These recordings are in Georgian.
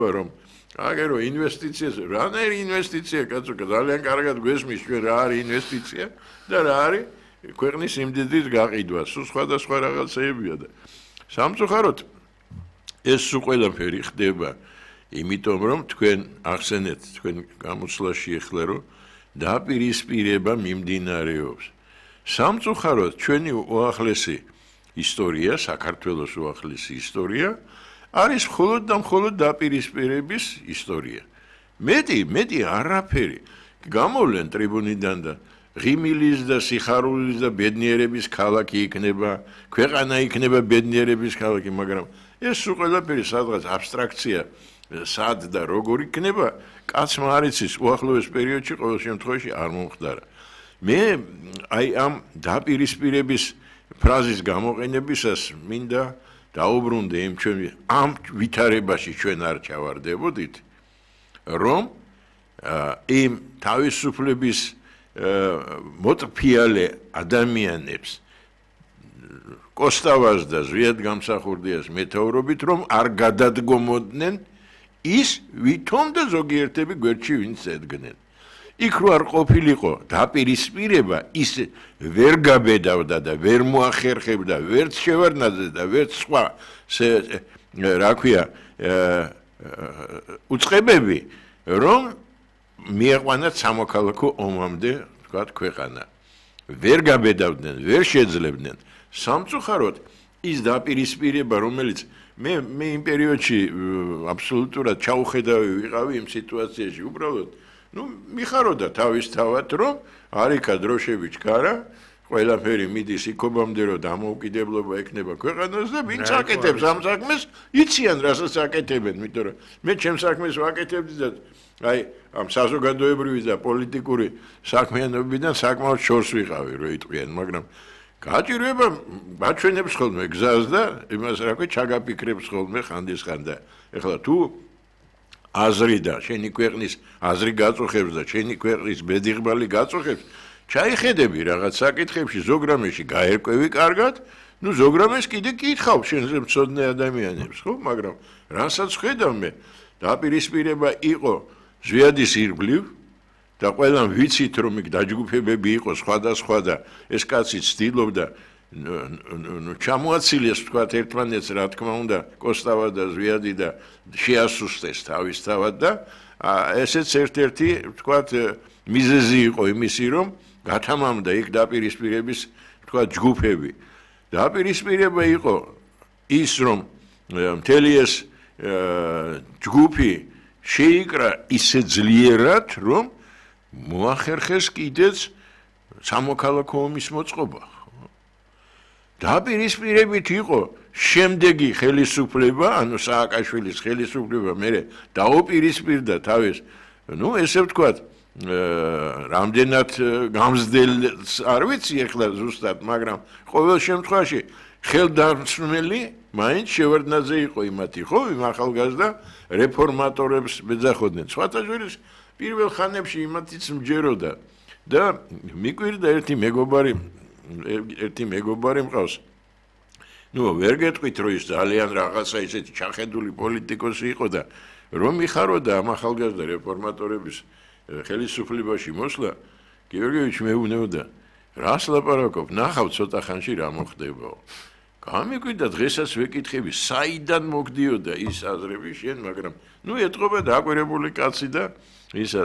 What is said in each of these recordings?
რომ აგერო ინვესტიციას რანაირი ინვესტიცია კაცო ძალიან კარგად გვესმის ჩვენ რა არის ინვესტიცია და რა არის ქვეყნის იმდიდრის გაყიდვა სულ სხვადასხვა რაღაცეებია და სამწუხაროდ ეს სულ ყველაფერი ხდება იმიტომ რომ თქვენ ახსენეთ თქვენ გამოცვლაში ეხლა რომ დაპირისპირება მიმდინარეობს სამწუხაროდ ჩვენი უახლესი ისტორია საქართველოს უახლესი ისტორია არის მხოლოდ და მხოლოდ დაპირისპირების ისტორია. მეტი არაფერი გამოვლენ ტრიბუნიდან და ღიმილის და სიხარულის და ბედნიერების ქალაქი იქნება, ქვეყანა იქნება ბედნიერების ქალაქი, მაგრამ ეს სულ ყველაფერი სადღაც აბსტრაქცია, სად და როგორ იქნება, კაცმა არ იცის უახლოეს პერიოდში ყოველ შემთხვევაში არ მომხდარა. მე აი ამ დაპირისპირების ფრაზის გამოყენებისას მინდა დაუბრუნდე იმ ჩვენი ამ ვითარებაში ჩვენ არ ჩავარდებოდით რომ იმ თავისუფლების მოწფიალე ადამიანებს კოსტავას და ზვიად გამსახურდიას მეთაურობით რომ არ გადადგომოდნენ ის ვითომ და ზოგიერთები გვერდში ვინც ედგნენ იქ რო არ ყოფილიყო დაპირისპირება ის ვერ გაბედავდა და ვერ მოახერხებდა ვერც შევარდნაძე და ვერც სხვა რა ქვია უწყებები რომ მieყვანათ სამოქალაქო ომამდე თქვა ქვეყანა ვერ გაბედავდნენ ვერ შეძლებდნენ სამწუხაროდ ის დაპირისპირება რომელიც მე იმ პერიოდში აბსოლუტურად ჩაუხედავი ვიყავი იმ სიტუაციაში უბრალოდ მიხაროდა თავისთავად რომ არიქა დროშები ჩქარა ყველაფერი მიდის იქობამდე რომ დამოუკიდებლობა ექნება ქვეყანას და ვინც აკეთებს ამ საქმეს იციან რასაც აკეთებენ იმიტომ რომ მე ჩემს საქმეს ვაკეთებდი და აი ამ საზოგადოებრივი და პოლიტიკური საქმიანობიდან საკმაოდ შორს ვიყავი რო იტყვიან მაგრამ გაჭირვება ბაჩვენებს ხოლმე გზას და იმას რა ქვია ჩაგაფიქრებს ხოლმე ხანდისხან და ეხლა თუ აზრი და შენი ქვეყნის აზრი გაწუხებს და შენი ქვეყნის ბედიღბალი გაწუხებს ჩაიხედები რაღაც საკითხებში ზოგრამეში გაერკვევი კარგად ზოგრამეს კიდე კითხავ შენზე მცოდნე ადამიანებს ხო მაგრამ რასაც ხედავ მე დაპირისპირება იყო ზვიადის ირგვლივ და ყველამ ვიცით რომ იქ დაჯგუფებები იყო სხვადასხვა და ეს კაცი ცდილობდა ჩამოაცილეს თქვა ერთმანეთს რა თქმა უნდა კოსტავა და ზვიადი და შეასუსტეს თავისთავად და ესეც ერთ-ერთი თქვა მიზეზი იყო იმისი რომ გათამამდა იქ დაპირისპირების თქვა ჯგუფები დაპირისპირება იყო ის რომ მთელი ეს ჯგუფი შეიკრა ისე ძლიერად რომ მოახერხეს კიდეც სამოქალაქო ომის მოწყობა დაპირისპირებით იყო შემდეგი ხელისუფლება, ანუ სააკაშვილის ხელისუფლება მე დაუპირისპირდა თავის, ესე ვთქვათ, რამდენად გამზდელს არ ვიცი ახლა ზუსტად, მაგრამ ყოველ შემთხვევაში ხელდარსმელი მაინც შევარდნაძე იყო იმათი, ხო, იმ ახალგაზრდა რეფორმატორებს მეძახოდნენ. სხვათაშორის პირველ ხანებში იმათიც მჯეროდა და მიკვირდა ერთი მეგობარი მყავს. ვერ გეტყვით რომ ის ძალიან რაღაცა ისეთი ჩახედული პოლიტიკოსი იყო და რომ მიხაროდა ამ ახალგაზრდა რეფორმატორების ხელისუფლებაში მოსვლა, გიორგიევიჩი მეუბნებოდა, რას ლაპარაკობ, ნახავ ცოტა ხანში რა მოხდებაო. გამიკვირდა დღესაც ვეკითხები, საიდან მოგდიოდა ის აზრები შენ, მაგრამ ეტყობა დაკვირებული კაცი და ისა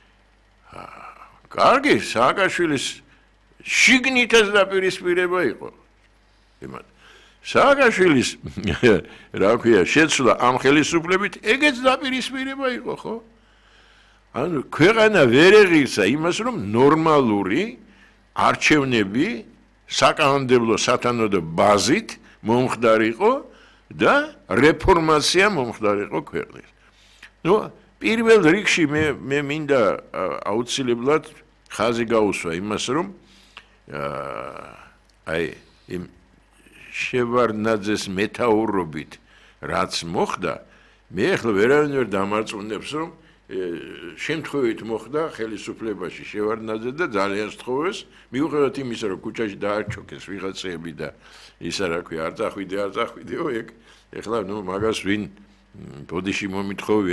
კარგი, სააკაშვილის შიგნითაც დაპირისპირება იყო. სააკაშვილის რა ქვია, შეცვლა ამ ხელისუფლებით ეგეც დაპირისპირება იყო, ხო? ანუ ქვეყანა ვერ ეღირსა იმას, რომ ნორმალური არჩევნები საკანონმდებლო სათანადო ბაზით მომხდარიყო და რეფორმაცია მომხდარიყო ქვეყნის. პირველ რიგში მე მინდა აუცილებლად ხაზი გაუსვა იმას, რომ აი იმ შევარდნაძეს მეთაურობით რაც მოხდა, მე ახლა ვერავინ ვერ დამარწმუნებს, რომ შემთხვევით მოხდა ხელისუფლებაში შევარდნაძე და ძალიან სთხოვეს, მიუხედავად იმისა, რომ ქუჩაში დაარჩოკეს ვიღაცები და ისა რა ქვია, არ წახვიდეო, ეგ ახლა მაგას ვინ ბოდიში მომითხოვი